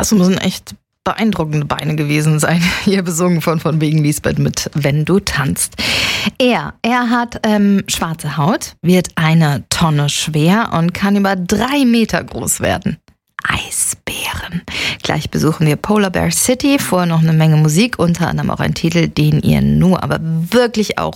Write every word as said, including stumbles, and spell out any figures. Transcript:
Das müssen echt beeindruckende Beine gewesen sein. Hier besungen von von wegen Lisbeth mit Wenn du tanzt. Er, er hat ähm, schwarze Haut, wird eine Tonne schwer und kann über drei Meter groß werden. Eisbären. Gleich besuchen wir Polar Bear City, vorher noch eine Menge Musik, unter anderem auch ein Titel, den ihr nur, aber wirklich auch